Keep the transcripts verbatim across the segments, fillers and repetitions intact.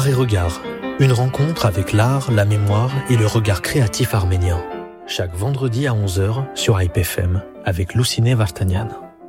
et Regard, une rencontre avec l'art, la mémoire et le regard créatif arménien. Chaque vendredi à onze heures sur Hype F M avec Lousiné Vartanian.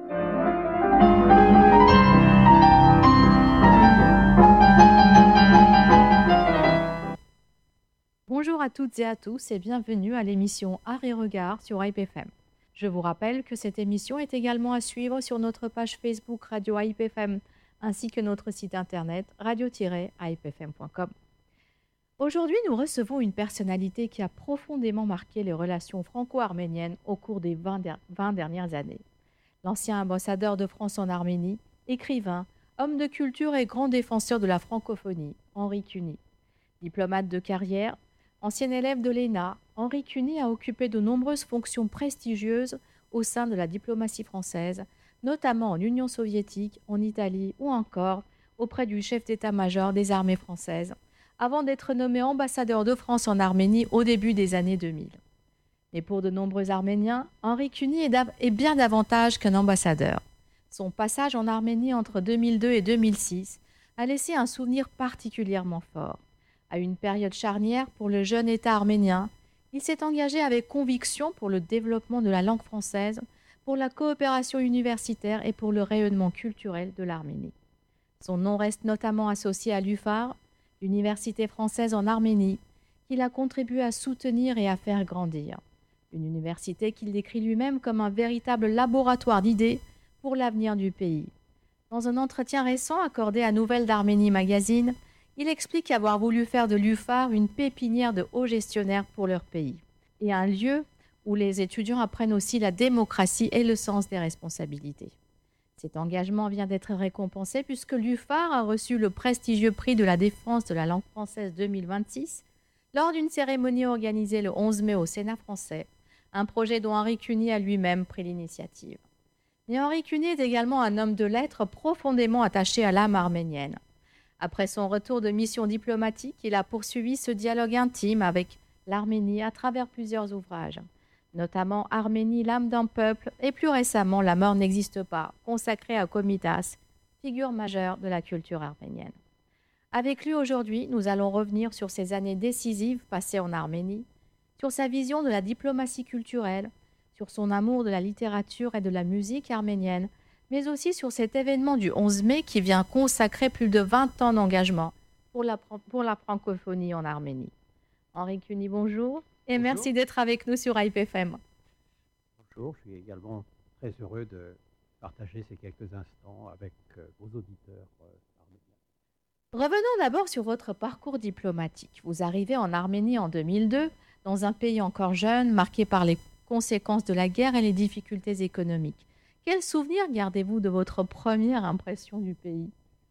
Bonjour à toutes et à tous et bienvenue à l'émission Art et Regard sur Hype F M. Je vous rappelle que cette émission est également à suivre sur notre page Facebook Radio Hype F M ainsi que notre site internet radio tiret hype f m point com. Aujourd'hui, nous recevons une personnalité qui a profondément marqué les relations franco-arméniennes au cours des vingt, der- vingt dernières années. L'ancien ambassadeur de France en Arménie, écrivain, homme de culture et grand défenseur de la francophonie, Henri Cuny. Diplomate de carrière, ancien élève de l'E N A, Henri Cuny a occupé de nombreuses fonctions prestigieuses au sein de la diplomatie française, notamment en Union soviétique, en Italie ou encore auprès du chef d'état-major des armées françaises, avant d'être nommé ambassadeur de France en Arménie au début des années deux mille. Mais pour de nombreux Arméniens, Henri Cuny est, dav- est bien davantage qu'un ambassadeur. Son passage en Arménie entre deux mille deux et deux mille six a laissé un souvenir particulièrement fort. À une période charnière pour le jeune État arménien, il s'est engagé avec conviction pour le développement de la langue française, pour la coopération universitaire et pour le rayonnement culturel de l'Arménie. Son nom reste notamment associé à l'U F A R, l'Université française en Arménie, qu'il a contribué à soutenir et à faire grandir. Une université qu'il décrit lui-même comme un véritable laboratoire d'idées pour l'avenir du pays. Dans un entretien récent accordé à Nouvelles d'Arménie Magazine, il explique avoir voulu faire de l'U F A R une pépinière de hauts gestionnaires pour leur pays et un lieu où les étudiants apprennent aussi la démocratie et le sens des responsabilités. Cet engagement vient d'être récompensé puisque l'U F A R a reçu le prestigieux prix de la défense de la langue française deux mille vingt-six lors d'une cérémonie organisée le onze mai au Sénat français, un projet dont Henri Cuny a lui-même pris l'initiative. Mais Henri Cuny est également un homme de lettres profondément attaché à l'âme arménienne. Après son retour de mission diplomatique, il a poursuivi ce dialogue intime avec l'Arménie à travers plusieurs ouvrages, notamment Arménie, l'âme d'un peuple, et plus récemment La mort n'existe pas, consacré à Komitas, figure majeure de la culture arménienne. Avec lui aujourd'hui, nous allons revenir sur ces années décisives passées en Arménie, sur sa vision de la diplomatie culturelle, sur son amour de la littérature et de la musique arménienne, mais aussi sur cet événement du onze mai qui vient consacrer plus de vingt ans d'engagement pour la, pour la francophonie en Arménie. Henri Cuny, bonjour. Et Bonjour. Merci d'être avec nous sur Hype F M. Bonjour, je suis également très heureux de partager ces quelques instants avec euh, vos auditeurs euh, arméniens. Revenons d'abord sur votre parcours diplomatique. Vous arrivez en Arménie en deux mille deux, dans un pays encore jeune, marqué par les conséquences de la guerre et les difficultés économiques. Quels souvenirs gardez-vous de votre première impression du pays ?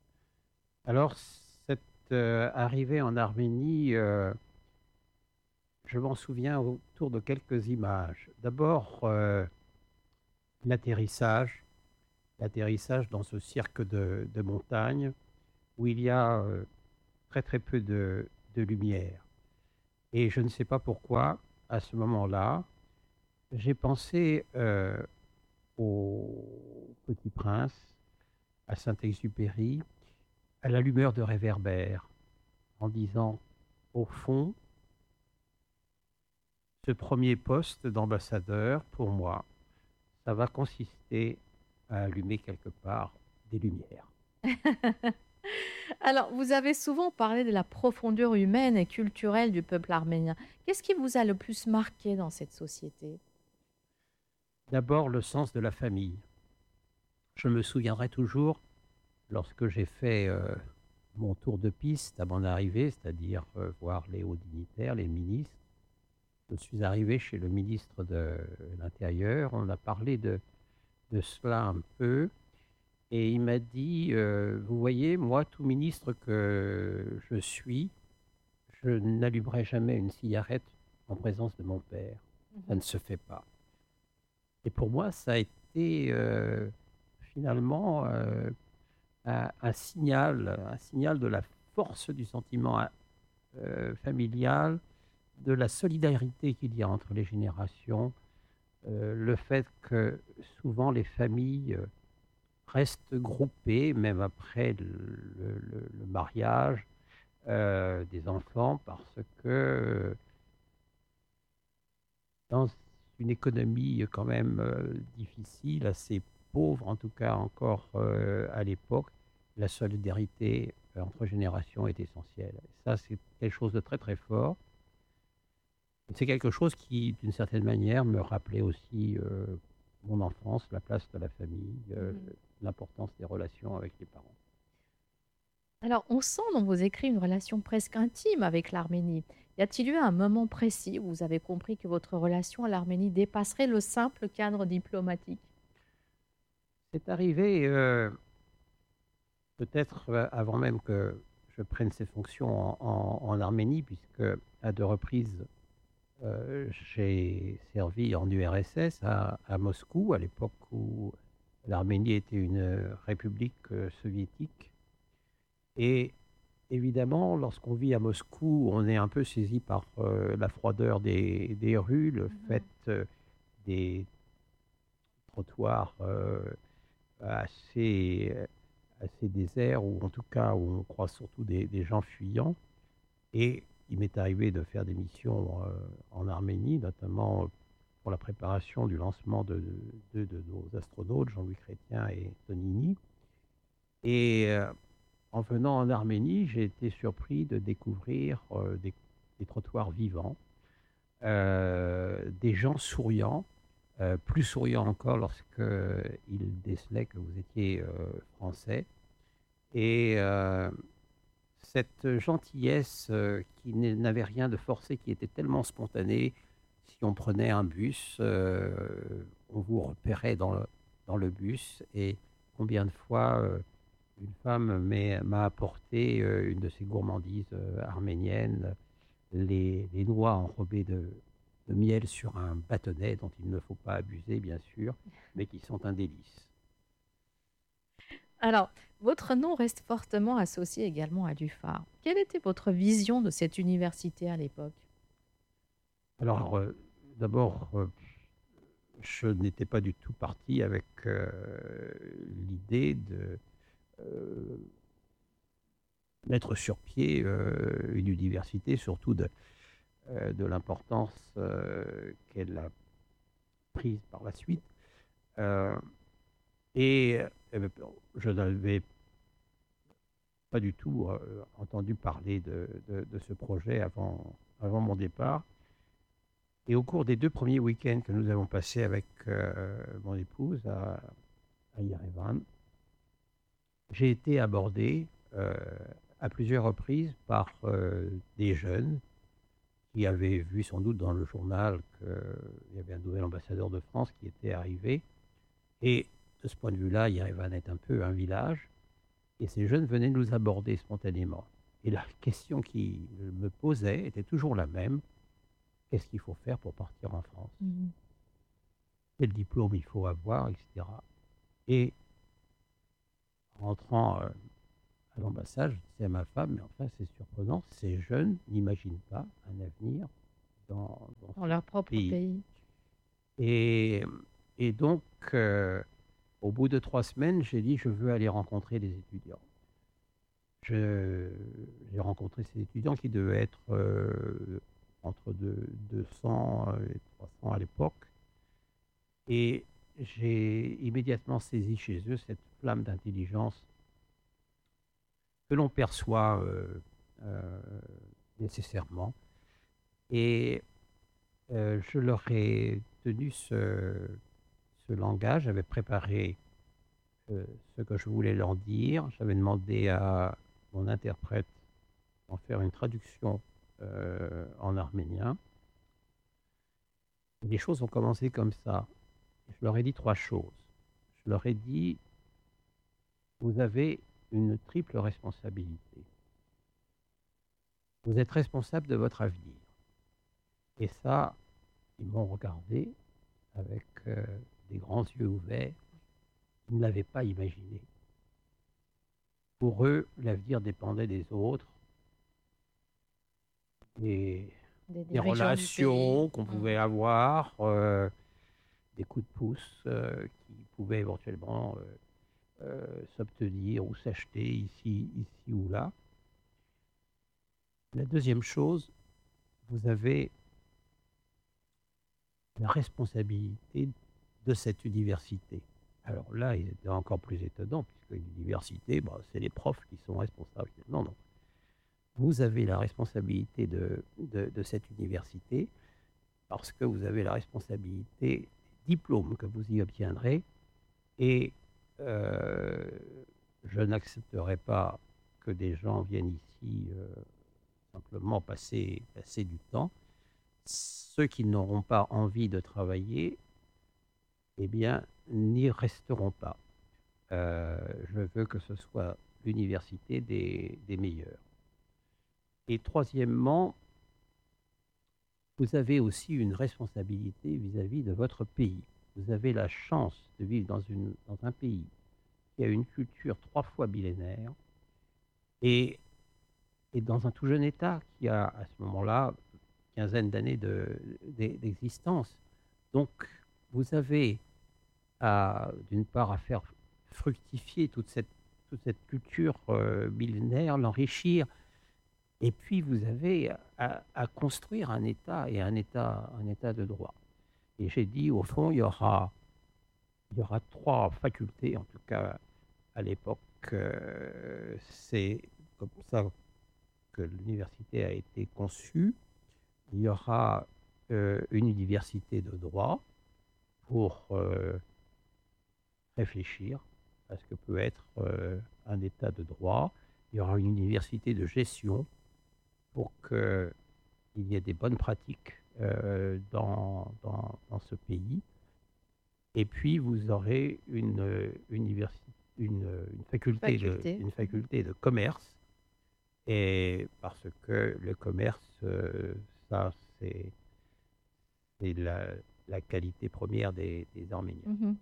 Alors, cette euh, arrivée en Arménie, euh, je m'en souviens autour de quelques images. D'abord, euh, l'atterrissage, l'atterrissage dans ce cirque de, de montagne où il y a euh, très très peu de, de lumière. Et je ne sais pas pourquoi, à ce moment-là, j'ai pensé euh, au Petit Prince, à Saint-Exupéry, à la lueur de réverbère, en disant, au fond, ce premier poste d'ambassadeur, pour moi, ça va consister à allumer quelque part des lumières. Alors, vous avez souvent parlé de la profondeur humaine et culturelle du peuple arménien. Qu'est-ce qui vous a le plus marqué dans cette société ? D'abord, le sens de la famille. Je me souviendrai toujours, lorsque j'ai fait euh, mon tour de piste à mon arrivée, c'est-à-dire euh, voir les hauts dignitaires, les ministres, je suis arrivé chez le ministre de l'Intérieur, on a parlé de, de cela un peu, et il m'a dit, euh, vous voyez, moi, tout ministre que je suis, je n'allumerai jamais une cigarette en présence de mon père. Mm-hmm. Ça ne se fait pas. Et pour moi, ça a été euh, finalement euh, un, un signal, un signal de la force du sentiment euh, familial, de la solidarité qu'il y a entre les générations, euh, le fait que souvent les familles euh, restent groupées, même après le, le, le mariage, euh, des enfants parce que euh, dans une économie quand même euh, difficile, assez pauvre en tout cas encore euh, à l'époque, la solidarité euh, entre générations est essentielle. Et ça, c'est quelque chose de très très fort. C'est quelque chose qui, d'une certaine manière, me rappelait aussi euh, mon enfance, la place de la famille, euh, Mhm. l'importance des relations avec les parents. Alors, on sent dans vos écrits une relation presque intime avec l'Arménie. Y a-t-il eu un moment précis où vous avez compris que votre relation à l'Arménie dépasserait le simple cadre diplomatique? C'est arrivé euh, peut-être euh, avant même que je prenne ces fonctions en, en- en Arménie, puisque à deux reprises, euh, j'ai servi en U R S S à, à Moscou, à l'époque où l'Arménie était une république euh, soviétique. Et évidemment, lorsqu'on vit à Moscou, on est un peu saisi par euh, la froideur des, des rues, le fait Mhm. euh, des trottoirs euh, assez, assez déserts, ou en tout cas où on croise surtout des, des gens fuyants. Et il m'est arrivé de faire des missions euh, en Arménie, notamment euh, pour la préparation du lancement de, de, de nos astronautes, Jean-Louis Chrétien et Tonini. Et euh, en venant en Arménie, j'ai été surpris de découvrir euh, des, des trottoirs vivants, euh, des gens souriants, euh, plus souriants encore lorsqu'ils décelaient que vous étiez euh, français. Et euh, cette gentillesse euh, qui n'est- n'avait rien de forcé, qui était tellement spontanée, si on prenait un bus, euh, on vous repérait dans le, dans le bus. Et combien de fois euh, une femme m'est- m'a apporté euh, une de ces gourmandises euh, arméniennes, les, les noix enrobées de, de miel sur un bâtonnet dont il ne faut pas abuser, bien sûr, mais qui sont un délice. Alors, votre nom reste fortement associé également à du phare. Quelle était votre vision de cette université à l'époque? Alors, euh, d'abord, euh, je n'étais pas du tout parti avec euh, l'idée de euh, mettre sur pied euh, une université, surtout de, euh, de l'importance euh, qu'elle a prise par la suite. Euh, et euh, je n'avais pas du tout euh, entendu parler de, de- de ce projet avant, avant mon départ. Et au cours des deux premiers week-ends que nous avons passés avec euh, mon épouse à, à Yerevan, j'ai été abordé euh, à plusieurs reprises par euh, des jeunes qui avaient vu sans doute dans le journal qu'il y avait un nouvel ambassadeur de France qui était arrivé. Et de ce point de vue-là, Yerevan est un peu un village. Et ces jeunes venaient nous aborder spontanément. Et la question qu'ils me posaient était toujours la même. Qu'est-ce qu'il faut faire pour partir en France? Mhm. Quel diplôme il faut avoir, et cetera. Et en rentrant euh, à l'ambassade, je disais à ma femme, mais enfin c'est surprenant, ces jeunes n'imaginent pas un avenir dans, dans Dans ce leur propre pays. pays. Et, et donc, euh, au bout de trois semaines, j'ai dit, je veux aller rencontrer les étudiants. Je- J'ai rencontré ces étudiants qui devaient être euh, entre deux- deux cents et trois cents à l'époque. Et j'ai immédiatement saisi chez eux cette flamme d'intelligence que l'on perçoit euh, euh, nécessairement. Et euh, je leur ai tenu ce, ce langage, j'avais préparé euh, ce que je voulais leur dire. J'avais demandé à mon interprète d'en faire une traduction euh, en arménien. Et les choses ont commencé comme ça. Je leur ai dit trois choses. Je leur ai dit, vous avez une triple responsabilité. Vous êtes responsable de votre avenir. Et ça, ils m'ont regardé avec euh, des grands yeux ouverts. Ils ne l'avaient pas imaginé. Pour eux, l'avenir dépendait des autres, des, Des des dirigeants du pays. relations qu'on Mhm. pouvait avoir, euh, des coups de pouce euh, qui pouvaient éventuellement euh, euh, s'obtenir ou s'acheter ici, ici ou là. La deuxième chose, vous avez la responsabilité de cette université. Alors là, il est encore plus étonnant, puisque une université, bah, c'est les profs qui sont responsables. Non, non. Vous avez la responsabilité de, de, de cette université parce que vous avez la responsabilité des diplômes que vous y obtiendrez. Et euh, je n'accepterai pas que des gens viennent ici euh, simplement passer, passer du temps. Ceux qui n'auront pas envie de travailler, eh bien, n'y resteront pas. Euh, je veux que ce soit l'université des, des meilleurs. Et troisièmement, vous avez aussi une responsabilité vis-à-vis de votre pays. Vous avez la chance de vivre dans, une, dans un pays qui a une culture trois fois millénaire et, et dans un tout jeune État qui a à ce moment-là quinzaine d'années de, de, d'existence. Donc, vous avez à, d'une part à faire fructifier toute cette, toute cette culture euh, millénaire, l'enrichir, et puis vous avez à, à construire un État et un État, un État de droit. Et j'ai dit, au fond, il y aura, il y aura trois facultés, en tout cas à l'époque, euh, c'est comme ça que l'université a été conçue. Il y aura euh, une université de droit pour euh, réfléchir à ce que peut être euh, un État de droit. Il y aura une université de gestion pour qu'il y ait des bonnes pratiques euh, dans, dans, dans ce pays. Et puis, vous aurez une, universi- une, une, faculté, faculté. De, une faculté de commerce. Et parce que le commerce, euh, ça, c'est, c'est la, la qualité première des, des Arméniens. Mmh.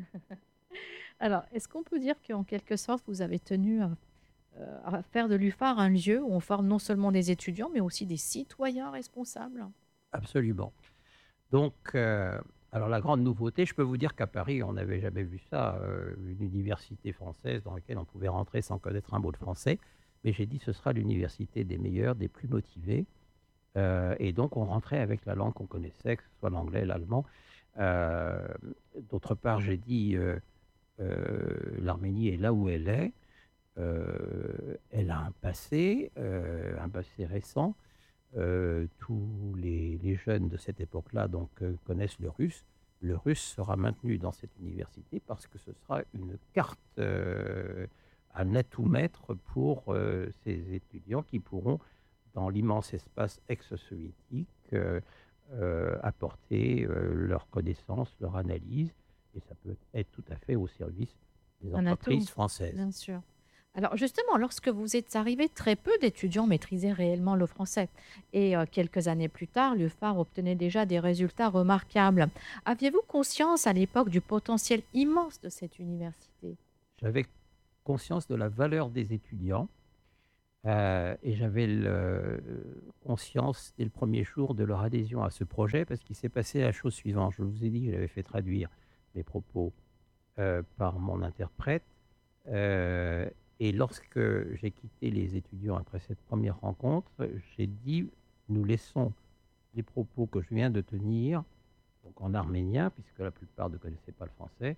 Alors, est-ce qu'on peut dire qu'en quelque sorte, vous avez tenu à, euh, à faire de l'U F A R un lieu où on forme non seulement des étudiants, mais aussi des citoyens responsables? Absolument. Donc, euh, alors la grande nouveauté, je peux vous dire qu'à Paris, on n'avait jamais vu ça, euh, une université française dans laquelle on pouvait rentrer sans connaître un mot de français. Mais j'ai dit, ce sera l'université des meilleurs, des plus motivés. Euh, et donc, on rentrait avec la langue qu'on connaissait, que ce soit l'anglais, l'allemand. Euh, d'autre part, j'ai dit, euh, euh, l'Arménie est là où elle est. Euh, elle a un passé, euh, un passé récent. Euh, tous les, les jeunes de cette époque-là donc, euh, connaissent le russe. Le russe sera maintenu dans cette université parce que ce sera une carte, euh, un atout-maître pour euh, ces étudiants qui pourront, dans l'immense espace ex-soviétique, euh, euh, apporter euh, leurs connaissances, leur analyse, et ça peut être tout à fait au service des Un entreprises atout, françaises. bien sûr. Alors justement, lorsque vous êtes arrivé, très peu d'étudiants maîtrisaient réellement le français. Et euh, quelques années plus tard, l'U F A R obtenait déjà des résultats remarquables. Aviez-vous conscience à l'époque du potentiel immense de cette université? J'avais conscience de la valeur des étudiants euh, et j'avais le, conscience dès le premier jour de leur adhésion à ce projet parce qu'il s'est passé la chose suivante. Je vous ai dit que j'avais fait traduire mes propos euh, par mon interprète. Euh, Et lorsque j'ai quitté les étudiants après cette première rencontre, j'ai dit, nous laissons les propos que je viens de tenir, donc en arménien, puisque la plupart ne connaissaient pas le français,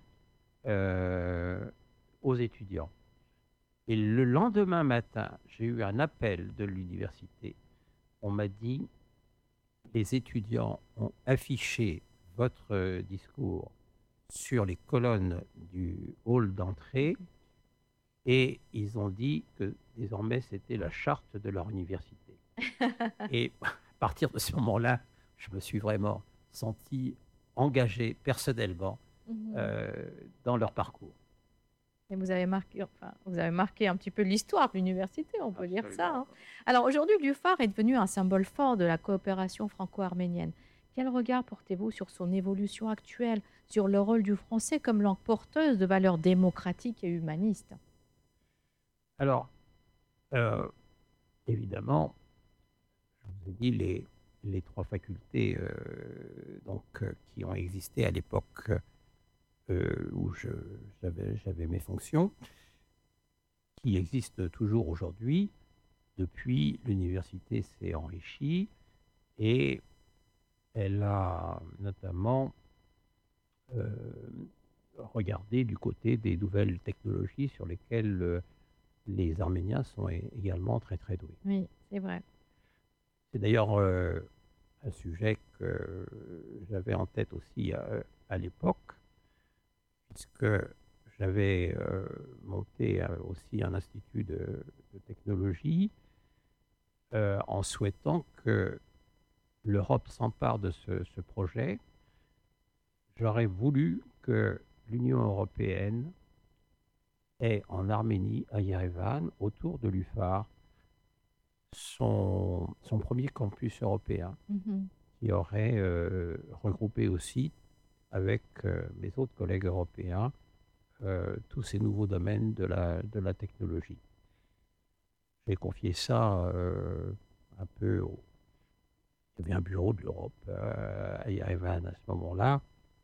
euh, aux étudiants. Et le lendemain matin, j'ai eu un appel de l'université. On m'a dit, les étudiants ont affiché votre discours sur les colonnes du hall d'entrée. Et ils ont dit que désormais, c'était la charte de leur université. Et à partir de ce moment-là, je me suis vraiment senti engagé personnellement Mmh. euh, dans leur parcours. Et vous avez marqué, enfin, vous avez marqué un petit peu l'histoire de l'université, on peut dire ça, hein. Absolument. Alors aujourd'hui, l'U F A R est devenu un symbole fort de la coopération franco-arménienne. Quel regard portez-vous sur son évolution actuelle, sur le rôle du français comme langue porteuse de valeurs démocratiques et humanistes? Alors, euh, évidemment, je vous ai dit les, les trois facultés euh, donc, euh, qui ont existé à l'époque euh, où je, j'avais, j'avais mes fonctions, qui existent toujours aujourd'hui. Depuis, l'université s'est enrichie et elle a notamment euh, regardé du côté des nouvelles technologies sur lesquelles euh, les Arméniens sont é- également très très doués. Oui, c'est vrai. C'est d'ailleurs euh, un sujet que j'avais en tête aussi à, à l'époque, puisque j'avais euh, monté euh, aussi un institut de, de technologie euh, en souhaitant que l'Europe s'empare de ce, ce projet. J'aurais voulu que l'Union européenne ait en Arménie, à Yerevan, autour de l'U F A R, son, son premier campus européen, Mhm. qui aurait euh, regroupé aussi, avec euh, mes autres collègues européens, euh, tous ces nouveaux domaines de la, de la technologie. J'ai confié ça euh, un peu au... Il y avait un bureau de l'Europe euh, à Yerevan à ce moment-là.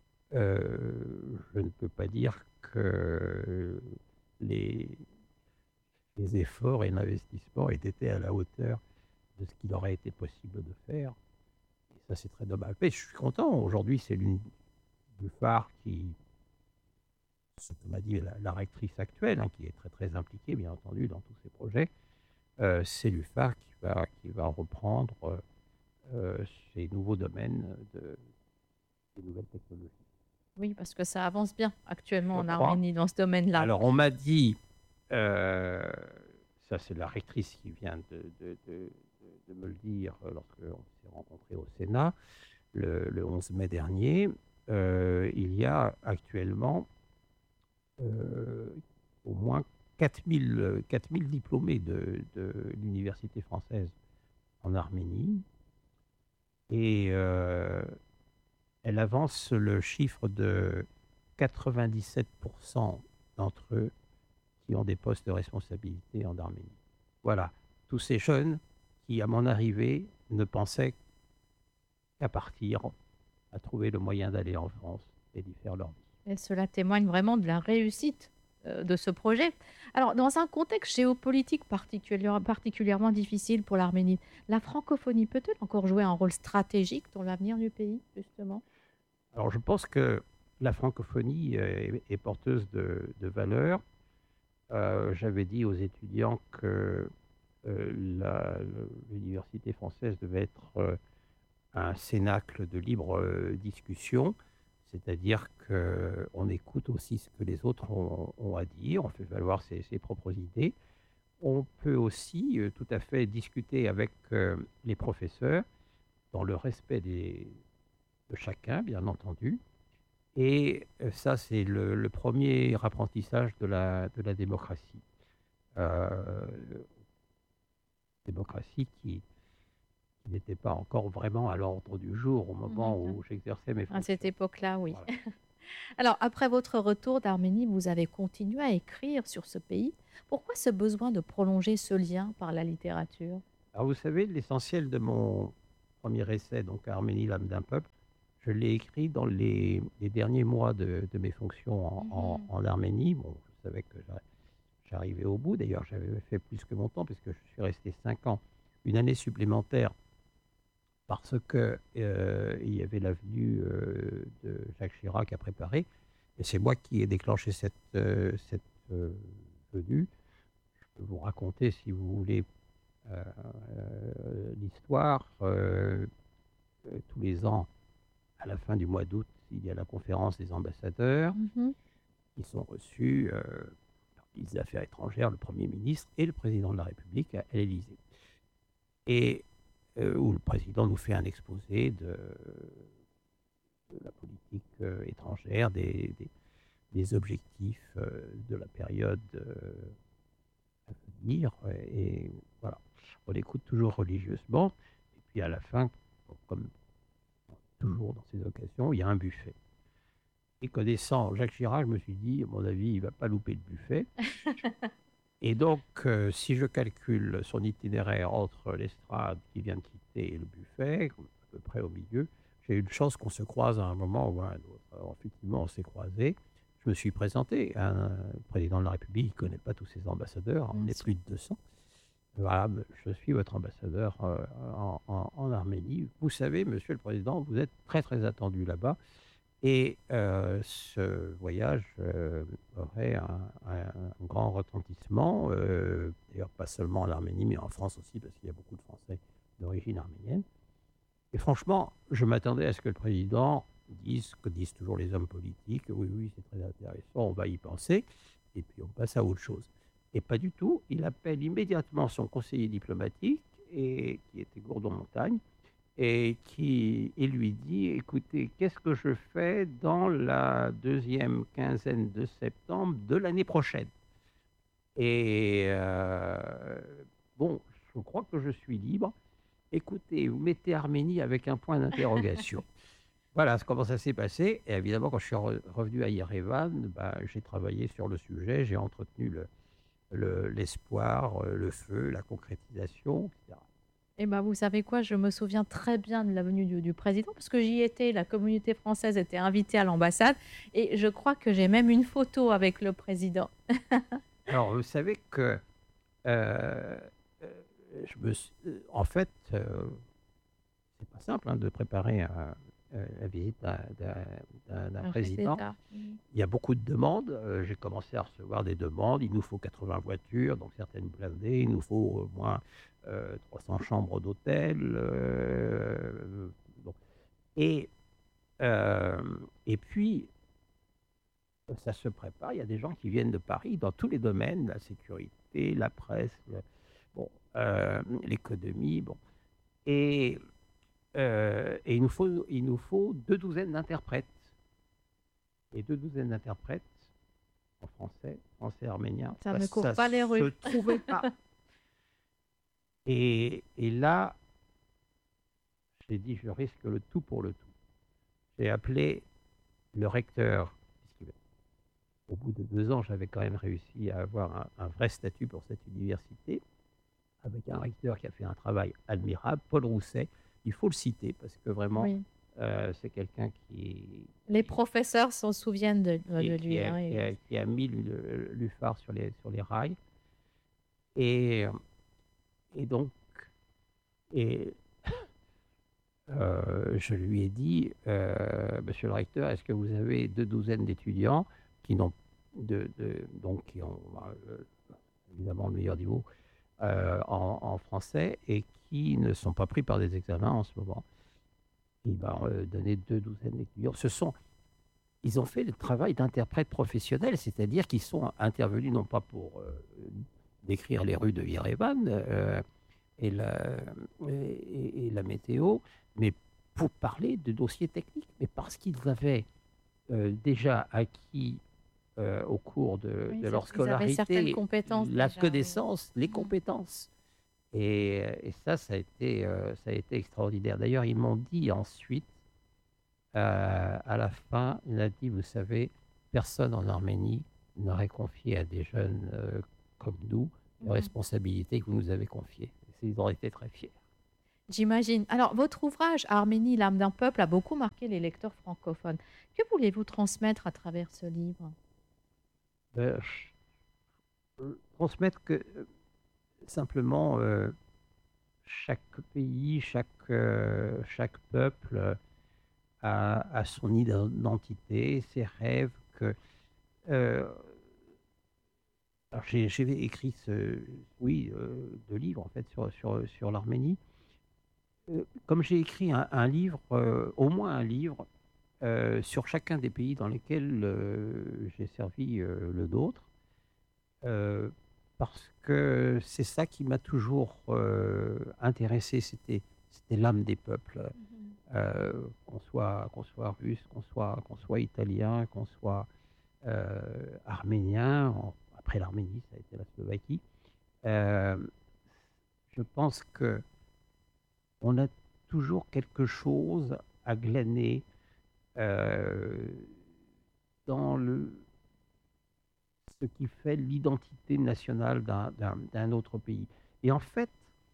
Euh, je ne peux pas dire que les, les efforts et l'investissement aient été à la hauteur de ce qu'il aurait été possible de faire. Et ça, c'est très dommage. Mais je suis content. Aujourd'hui, c'est l'une du phare qui, ce que m'a dit la, la rectrice actuelle, hein, qui est très très impliquée, bien entendu, dans tous ces projets, euh, c'est l'U F A R qui va, qui va reprendre euh, ces nouveaux domaines de, des nouvelles technologies. Oui, parce que ça avance bien actuellement Je en crois. Arménie dans ce domaine-là. Alors, on m'a dit, euh, ça c'est la rectrice qui vient de, de, de, de me le dire lorsqu'on s'est rencontrés au Sénat, le, le onze mai dernier, euh, il y a actuellement euh, au moins quatre mille diplômés de, de l'université française en Arménie. Et euh, elle avance le chiffre de quatre-vingt-dix-sept pour cent d'entre eux qui ont des postes de responsabilité en Arménie. Voilà, tous ces jeunes qui, à mon arrivée, ne pensaient qu'à partir, à trouver le moyen d'aller en France et d'y faire leur vie. Et cela témoigne vraiment de la réussite euh, de ce projet. Alors, dans un contexte géopolitique particulier- particulièrement difficile pour l'Arménie, la francophonie peut-elle encore jouer un rôle stratégique dans l'avenir du pays, justement? Alors, je pense que la francophonie est, est porteuse de, de valeurs. Euh, j'avais dit aux étudiants que euh, la- l'université française devait être euh, un cénacle de libre euh, discussion, c'est-à-dire qu'on écoute aussi ce que les autres ont, ont à dire, on fait valoir ses, ses propres idées. On peut aussi euh, tout à fait discuter avec euh, les professeurs dans le respect des, de chacun, bien entendu. Et euh, ça, c'est le, le premier apprentissage de la, de la démocratie. Euh, démocratie qui, qui n'était pas encore vraiment à l'ordre du jour au moment Mhm. où j'exerçais mes À fonctions. cette époque-là, oui. Voilà. Alors, après votre retour d'Arménie, vous avez continué à écrire sur ce pays. Pourquoi ce besoin de prolonger ce lien par la littérature? Alors vous savez, l'essentiel de mon premier essai, donc Arménie, l'âme d'un peuple, je l'ai écrit dans les, les derniers mois de, de mes fonctions en, en- Mhm. en Arménie. Bon, je savais que j'a- j'arrivais au bout. D'ailleurs, j'avais fait plus que mon temps puisque je suis resté cinq ans, une année supplémentaire, parce que euh, il y avait la venue euh, de Jacques Chirac à préparer. Et c'est moi qui ai déclenché cette, euh, cette euh, venue. Je peux vous raconter, si vous voulez, euh, euh, l'histoire. Euh, euh, tous les ans, à la fin du mois d'août, il y a la conférence des ambassadeurs Mhm. qui sont reçus euh, par le ministre des Affaires étrangères, le Premier ministre et le Président de la République à, à l'Élysée. Et euh, où le Président nous fait un exposé de, de la politique euh, étrangère, des, des, des objectifs euh, de la période euh, à venir. Et voilà, on l'écoute toujours religieusement. Et puis à la fin, comme toujours dans ces occasions, il y a un buffet. Et connaissant Jacques Chirac, je me suis dit, à mon avis, il ne va pas louper le buffet. Et donc, euh, si je calcule son itinéraire entre l'estrade qui vient de quitter et le buffet, à peu près au milieu, j'ai eu une chance qu'on se croise à un moment ou à un autre. Alors, effectivement, on s'est croisés. Je me suis présenté à un président de la République, il ne connaît pas tous ses ambassadeurs, on Bien est sûr. plus de deux cents. Voilà, je suis votre ambassadeur euh, en, en- en Arménie. Vous savez, Monsieur le Président, vous êtes très très attendu là-bas. Et euh, ce voyage euh, aurait un, un- un grand retentissement, euh, d'ailleurs pas seulement en Arménie, mais en France aussi, parce qu'il y a beaucoup de Français d'origine arménienne. Et franchement, je m'attendais à ce que le président dise ce que disent toujours les hommes politiques, oui, oui, c'est très intéressant, on va y penser, et puis on passe à autre chose. Et pas du tout, il appelle immédiatement son conseiller diplomatique, et, qui était Gourdon-Montagne, et qui il lui dit, écoutez, qu'est-ce que je fais dans la deuxième quinzaine de septembre de l'année prochaine? Et euh, bon, je crois que je suis libre. Écoutez, vous mettez Arménie avec un point d'interrogation. Voilà comment ça s'est passé. Et évidemment, quand je suis re- revenu à Yerevan, ben, j'ai travaillé sur le sujet, j'ai entretenu le- le- l'espoir, euh, le feu, la concrétisation, et cetera. Eh ben, vous savez quoi? Je me souviens très bien de la venue du, du président parce que j'y étais. La communauté française était invitée à l'ambassade et je crois que j'ai même une photo avec le président. Alors, vous savez que euh, euh, je me suis- euh, en fait, euh, c'est pas simple hein, de préparer un- euh, la visite d'un d'un- d'un- d'un Un chef président. d'État. Mhm. Il y a beaucoup de demandes. Euh, j'ai commencé à recevoir des demandes. Il nous faut quatre-vingts voitures, donc certaines blindées. Il nous faut au moins euh, trois cents chambres d'hôtel. euh, bon. Et, euh, et puis, ça se prépare. Il y a des gens qui viennent de Paris dans tous les domaines, la sécurité, la presse, le- bon, euh, l'économie. Bon. Et, euh, et il nous faut, il nous faut deux douzaines d'interprètes. Et deux douzaines d'interprètes en français, français arménien, Ça ça ne court ça pas les se rues. trouvait pas. Et, et là, j'ai dit, je risque le tout pour le tout. J'ai appelé le recteur, puisqu'il- au bout de deux ans, j'avais quand même réussi à avoir un, un vrai statut pour cette université, avec un recteur qui a fait un travail admirable, Paul Rousset. Il faut le citer, parce que vraiment, Oui. euh, c'est quelqu'un qui, Les qui, professeurs s'en souviennent de, de qui- qui lui. a, Hein, qui et- a- qui a mis le- l'U F A R sur les, sur les rails. Et, et donc, et Euh, je lui ai dit, euh, Monsieur le recteur, est-ce que vous avez deux douzaines d'étudiants qui n'ont de, de- donc qui ont euh, évidemment le meilleur niveau euh, en, en français et qui ne sont pas pris par des examens en ce moment? Il m'a euh, donné deux douzaines d'étudiants. Ce sont, ils ont fait le travail d'interprète professionnel, c'est-à-dire qu'ils sont intervenus non pas pour euh, décrire les rues de Yerevan, euh, et la, et, et la météo, mais pour parler de dossiers techniques, mais parce qu'ils avaient euh, déjà acquis euh, au cours de, Oui, de c'est- leur ils avaient certaines scolarité compétences la déjà. Oui. connaissance, les Mhm. compétences. Et, et ça, ça a été, euh, ça a été extraordinaire. D'ailleurs, ils m'ont dit ensuite, euh, à la fin, il a dit, vous savez, personne en Arménie n'aurait confié à des jeunes euh, comme nous les Mhm. responsabilités que vous nous avez confiées. Ils ont été très fiers. J'imagine. Alors, votre ouvrage Arménie, l'âme d'un peuple a beaucoup marqué les lecteurs francophones. Que voulez-vous transmettre à travers ce livre? Euh, euh, transmettre que euh, simplement euh, chaque pays, chaque, euh, chaque peuple euh, a, a son identité, ses rêves. Que, euh, alors j'ai, j'ai écrit ce, oui, euh, deux livres en fait sur, sur, sur l'Arménie. Euh, comme j'ai écrit un, un livre, euh, au moins un livre, euh, sur chacun des pays dans lesquels euh, j'ai servi euh, le nôtre, euh, parce que c'est ça qui m'a toujours euh, intéressé, c'était, c'était l'âme des peuples, Mhm. euh, qu'on soit, qu'on soit russe, qu'on soit, qu'on soit italien, qu'on soit euh, arménien, en- après l'Arménie, ça a été la Slovaquie. Euh, je pense que on a toujours quelque chose à glaner euh, dans le, ce qui fait l'identité nationale d'un, d'un- d'un autre pays. Et en fait,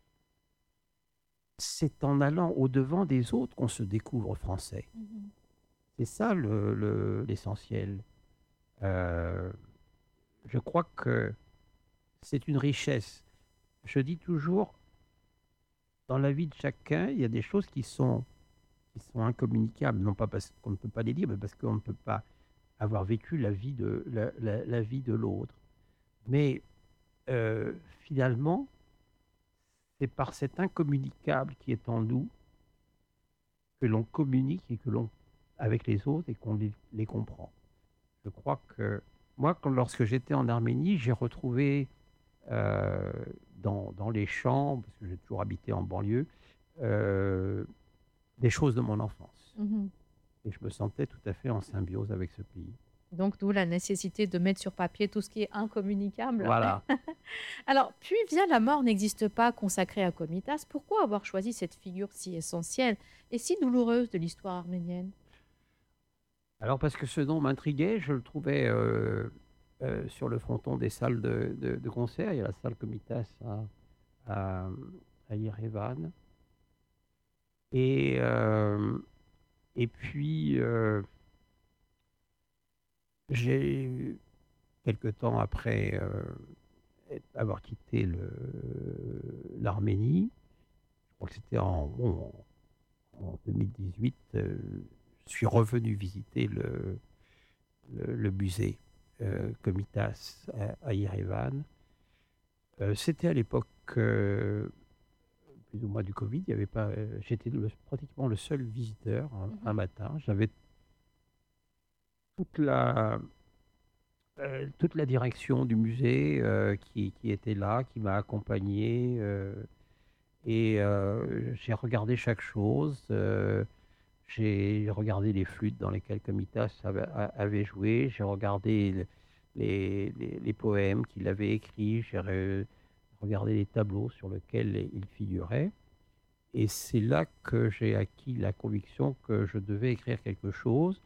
c'est en allant au-devant des autres qu'on se découvre français. Mhm. C'est ça le- le- l'essentiel. Euh, je crois que c'est une richesse. je dis toujours, dans la vie de chacun, il y a des choses qui sont, qui sont incommunicables, non pas parce qu'on ne peut pas les dire, mais parce qu'on ne peut pas avoir vécu la vie de, la, la, la vie de l'autre. Mais euh, finalement, c'est par cet incommunicable qui est en nous que l'on communique et que l'on, avec les autres et qu'on les, les comprend. Je crois que moi, quand, lorsque j'étais en Arménie, j'ai retrouvé euh, dans, dans les champs, parce que j'ai toujours habité en banlieue, euh, des choses de mon enfance. Mhm. Et je me sentais tout à fait en symbiose avec ce pays. Donc, d'où la nécessité de mettre sur papier tout ce qui est incommunicable. Voilà. Alors, puis vient la mort n'existe pas consacrée à Komitas. Pourquoi avoir choisi cette figure si essentielle et si douloureuse de l'histoire arménienne? Alors, parce que ce nom m'intriguait, je le trouvais euh, euh, sur le fronton des salles de, de, de concert. Il y a la salle Komitas à, à, à Yerevan. Et, euh, et puis, euh, j'ai, quelque temps après euh, avoir quitté le, l'Arménie, je crois que c'était en, bon, en deux mille dix-huit, euh, je suis revenu visiter le, le, le musée euh, Komitas à, à Yerevan. Euh, c'était à l'époque euh, plus ou moins du Covid. Il y avait pas, euh, j'étais le, pratiquement le seul visiteur un, Mhm. un matin. J'avais toute la euh, toute la direction du musée euh, qui, qui était là, qui m'a accompagné euh, et euh, j'ai regardé chaque chose. Euh, j'ai regardé les flûtes dans lesquelles Komitas avait, avait joué. J'ai regardé le- les, les, les poèmes qu'il avait écrits. J'ai re- regardé les tableaux sur lesquels il figurait. Et c'est là que j'ai acquis la conviction que je devais écrire quelque chose.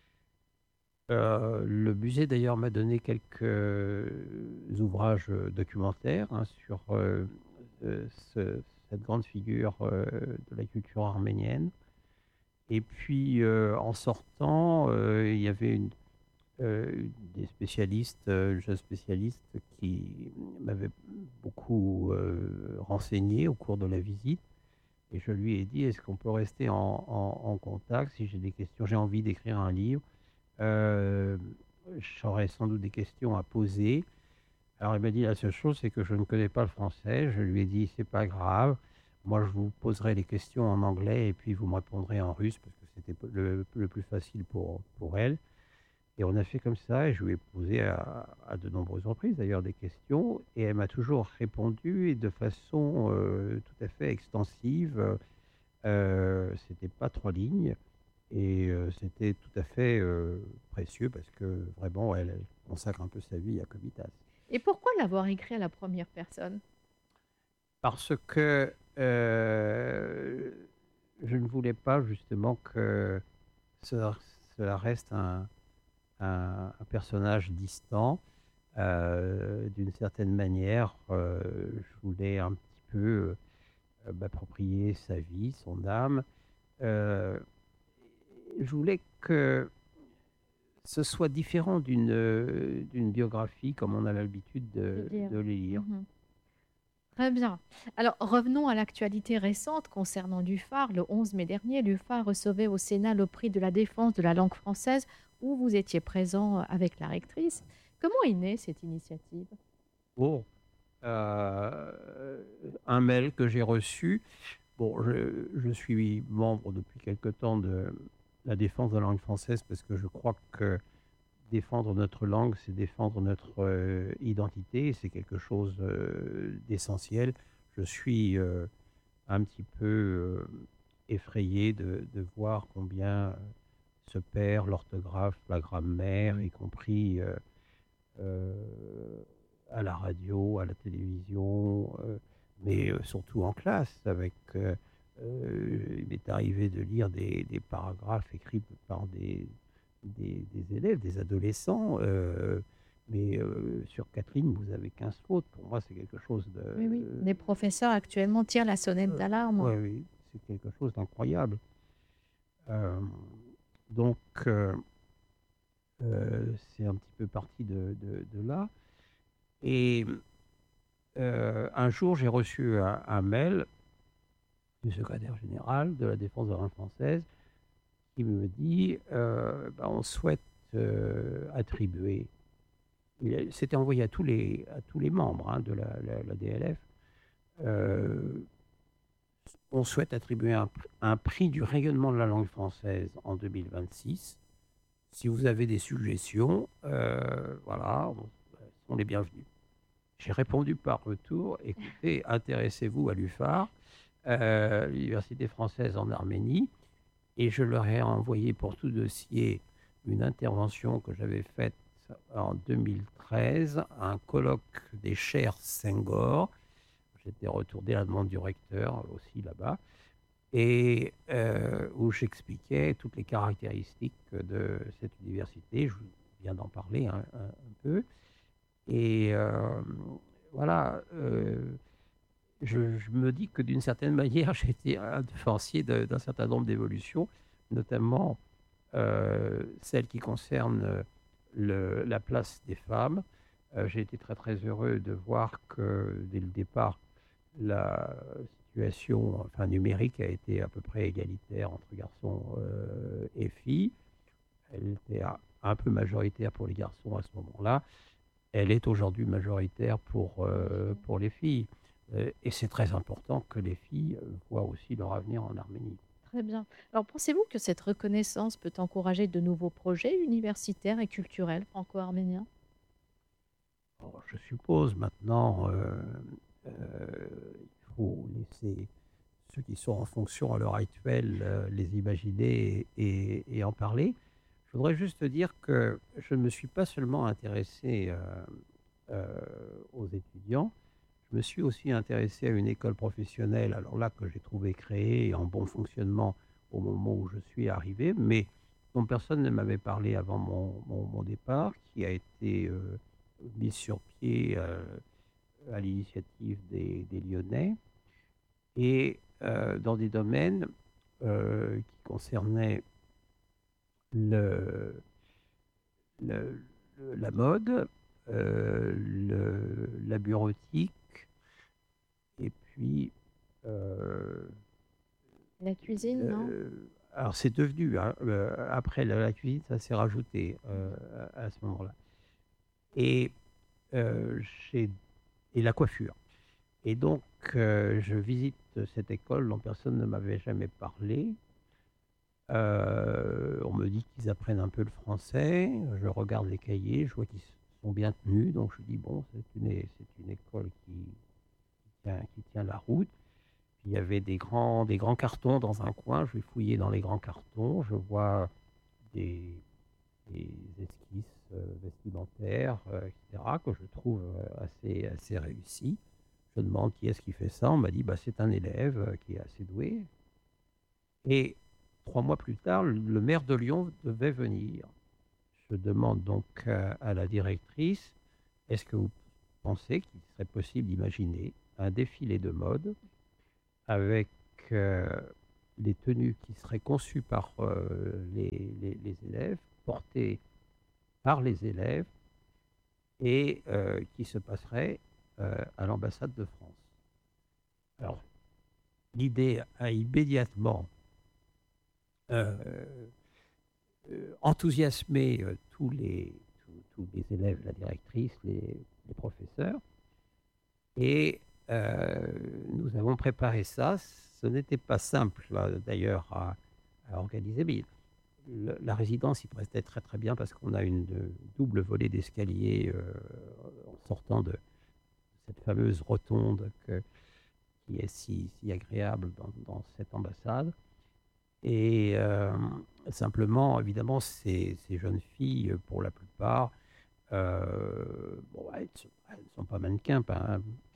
Euh, le musée d'ailleurs m'a donné quelques euh, ouvrages euh, documentaires hein, sur euh, euh, ce- cette grande figure euh, de la culture arménienne. Et puis euh, en sortant, euh, il y avait une, euh, des spécialistes, euh, jeunes spécialistes qui m'avaient beaucoup euh, renseigné au cours de la visite. Et je lui ai dit, est-ce qu'on peut rester en, en- en contact si j'ai des questions, j'ai envie d'écrire un livre. Euh, J'aurais sans doute des questions à poser. Alors il m'a dit la seule chose, c'est que je ne connais pas le français. Je lui ai dit, c'est pas grave. Moi, je vous poserai les questions en anglais et puis vous me répondrez en russe parce que c'était le, le plus facile pour, pour elle. Et on a fait comme ça et je lui ai posé à, à de nombreuses reprises d'ailleurs des questions et elle m'a toujours répondu et de façon euh, tout à fait extensive. Euh, c'était pas trois lignes. Et euh, c'était tout à fait euh, précieux parce que vraiment, elle, elle consacre un peu sa vie à Komitas. Et pourquoi l'avoir écrit à la première personne? Parce que euh, je ne voulais pas justement que cela, cela reste un, un- un personnage distant. Euh, d'une certaine manière, euh, je voulais un petit peu euh, m'approprier sa vie, son âme. Euh, je voulais que ce soit différent d'une euh, d'une biographie comme on a l'habitude De de, lire. de les lire. Mhm. Très bien. Alors, revenons à l'actualité récente concernant l'U F A R. Le onze mai dernier, l'U F A R recevait au Sénat le prix de la défense de la langue française où vous étiez présent avec la rectrice. Comment est née cette initiative? Bon, euh, un mail que j'ai reçu. Bon, je, je suis membre depuis quelque temps de la défense de la langue française parce que je crois que défendre notre langue, c'est défendre notre euh, identité, c'est quelque chose euh, d'essentiel. Je suis euh, un petit peu euh, effrayé de, de voir combien euh, se perd l'orthographe, la grammaire, y compris euh, euh, à la radio, à la télévision, euh, mais euh, surtout en classe. Avec, euh, euh, il m'est arrivé de lire des, des paragraphes écrits par des, des, des élèves, des adolescents. Euh, mais euh, sur quatre lignes, vous avez quinze fautes. Pour moi, c'est quelque chose de... Oui, oui. Les professeurs actuellement tirent la sonnette d'alarme. Oui, oui, c'est quelque chose d'incroyable. Euh, donc, euh, euh, c'est un petit peu parti de, de, de là. Et euh, un jour, j'ai reçu un, un mail du secrétaire général de la Défense de la langue française qui me dit euh, bah, on souhaite euh, attribuer. C'était envoyé à tous les, à tous les membres hein, de la, la, la D L F. Euh, on souhaite attribuer un, un prix du rayonnement de la langue française en deux mille vingt-six. Si vous avez des suggestions, euh, voilà, on, on est bienvenus. J'ai répondu par retour, écoutez, intéressez-vous à l'U F A R, euh, l'Université française en Arménie, et je leur ai envoyé pour tout dossier une intervention que j'avais faite en deux mille treize, un colloque des chaires Senghor. J'étais retourné à la demande du recteur aussi là-bas, et euh, où j'expliquais toutes les caractéristiques de cette université. Je viens d'en parler un, un, un peu. Et euh, voilà, euh, je, je me dis que d'une certaine manière, j'ai été un défensier de, d'un certain nombre d'évolutions, notamment euh, celles qui concernent le, la place des femmes. Euh, j'ai été très très heureux de voir que dès le départ, la situation enfin, numérique a été à peu près égalitaire entre garçons euh, et filles. Elle était un peu majoritaire pour les garçons à ce moment-là. Elle est aujourd'hui majoritaire pour, euh, pour les filles. Euh, et c'est très important que les filles voient aussi leur avenir en Arménie. Très bien. Alors, pensez-vous que cette reconnaissance peut encourager de nouveaux projets universitaires et culturels franco-arméniens? Alors, je suppose maintenant, euh, euh, il faut laisser ceux qui sont en fonction à l'heure actuelle euh, les imaginer et, et, et en parler. Je voudrais juste dire que je ne me suis pas seulement intéressé euh, euh, aux étudiants, je me suis aussi intéressé à une école professionnelle, alors là que j'ai trouvé créée et en bon fonctionnement au moment où je suis arrivé, mais dont personne ne m'avait parlé avant mon, mon, mon départ, qui a été euh, mise sur pied euh, à l'initiative des, des Lyonnais, et euh, dans des domaines euh, qui concernaient le, le, le, la mode, euh, le, la bureautique, et puis... Euh, La cuisine, non? euh, alors c'est devenu, hein, euh, après la, la cuisine, ça s'est rajouté euh, à, à ce moment-là. Et, euh, j'ai, et la coiffure. Et donc, euh, je visite cette école dont personne ne m'avait jamais parlé. Euh, on me dit qu'ils apprennent un peu le français. Je regarde les cahiers, je vois qu'ils sont bien tenus. Donc, je dis, bon, c'est une, c'est une école qui, qui, tient, qui tient la route. Puis, il y avait des grands, des grands cartons dans un coin. Je vais fouiller dans les grands cartons. Je vois des, des esquisses euh, vestimentaires, euh, et cetera, que je trouve euh, assez, assez réussies. Je demande qui est-ce qui fait ça. On m'a dit, bah, c'est un élève euh, qui est assez doué. Et trois mois plus tard, le maire de Lyon devait venir. Je demande donc euh, à la directrice, est-ce que vous pensez qu'il serait possible d'imaginer un défilé de mode avec euh, les tenues qui seraient conçues par euh, les, les, les élèves, portées par les élèves, et euh, qui se passeraient euh, à l'ambassade de France. Alors, l'idée a immédiatement euh, euh, enthousiasmé euh, tous, les, tous, tous les élèves, la directrice, les, les professeurs, et euh, nous avons préparé ça. Ce n'était pas simple, là, d'ailleurs, à, à organiser, mais le, la résidence y prestait très très bien parce qu'on a une de, double volée d'escalier euh, en sortant de cette fameuse rotonde que, qui est si, si agréable dans, dans cette ambassade. Et euh, simplement, évidemment, ces, ces jeunes filles, pour la plupart, euh, bon, elles ne sont, elles sont pas mannequins, pas,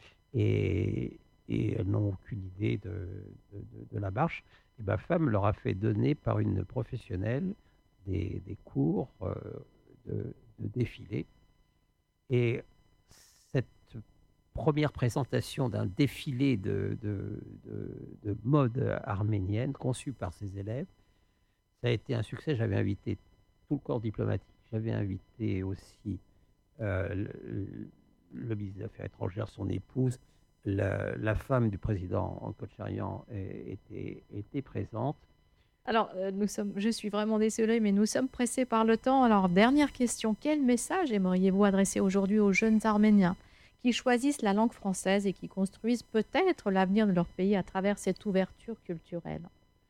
et, et elles n'ont aucune idée de, de, de, de la marche. Et ma femme leur a fait donner par une professionnelle des, des cours euh, de, de défilé. Et cette première présentation d'un défilé de, de, de, de mode arménienne conçu par ses élèves, ça a été un succès. J'avais invité tout le corps diplomatique, j'avais invité aussi euh, le, le ministre des Affaires étrangères, son épouse, la, la femme du président Kocharyan était, était présente. Alors, euh, nous sommes, je suis vraiment désolée, mais nous sommes pressés par le temps. Alors, dernière question. Quel message aimeriez-vous adresser aujourd'hui aux jeunes Arméniens qui choisissent la langue française et qui construisent peut-être l'avenir de leur pays à travers cette ouverture culturelle?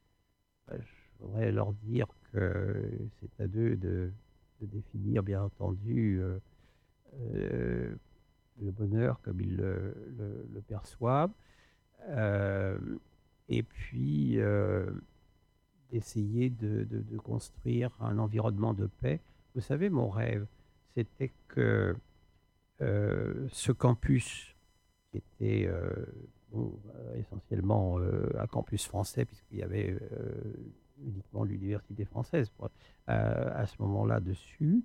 Je voudrais leur dire que c'est à eux de, de définir, bien entendu, euh, euh, le bonheur comme ils le, le, le perçoivent. Euh, et puis... Euh, d'essayer de, de, de construire un environnement de paix. Vous savez, mon rêve, c'était que euh, ce campus, qui était euh, bon, essentiellement euh, un campus français, puisqu'il y avait euh, uniquement l'université française pour, euh, à ce moment-là dessus,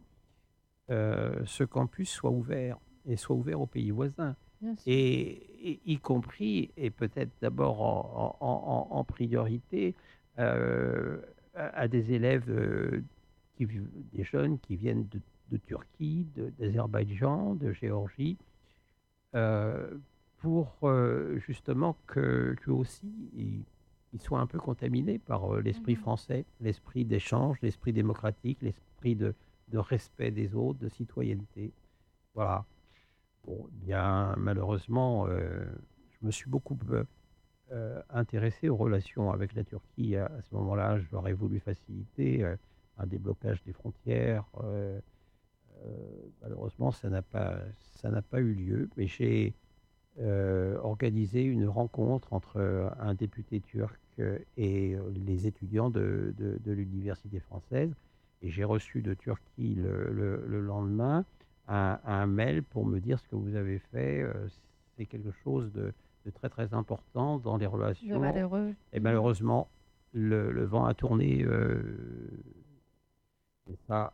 euh, ce campus soit ouvert, et soit ouvert aux pays voisins. Et, et y compris, et peut-être d'abord en, en, en, en priorité, Euh, à, à des élèves, euh, qui, des jeunes qui viennent de, de Turquie, de, d'Azerbaïdjan, de Géorgie, euh, pour euh, justement que, qu'eux aussi, ils, ils soient un peu contaminés par euh, l'esprit mmh. français, l'esprit d'échange, l'esprit démocratique, l'esprit de, de respect des autres, de citoyenneté. Voilà. Bon, bien, malheureusement, euh, je me suis beaucoup... Euh, Euh, intéressé aux relations avec la Turquie. À, à ce moment-là, j'aurais voulu faciliter euh, un déblocage des frontières. Euh, euh, malheureusement, ça n'a pas, ça n'a pas eu lieu, mais j'ai euh, organisé une rencontre entre un député turc et les étudiants de, de, de l'université française, et j'ai reçu de Turquie le, le, le lendemain un, un mail pour me dire: ce que vous avez fait, euh, c'est quelque chose de de très très important dans les relations. Malheureux. Et malheureusement, le, le vent a tourné. Euh, et ça,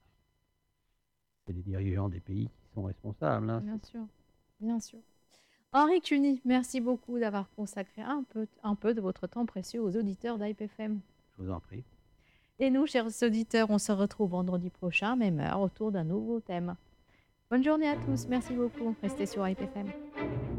c'est les dirigeants des pays qui sont responsables. Hein. Bien sûr, bien sûr. Henri Cuny, merci beaucoup d'avoir consacré un peu, un peu de votre temps précieux aux auditeurs d'A I P F M. Je vous en prie. Et nous, chers auditeurs, on se retrouve vendredi prochain, même heure, autour d'un nouveau thème. Bonne journée à tous, merci beaucoup. Restez sur A I P F M.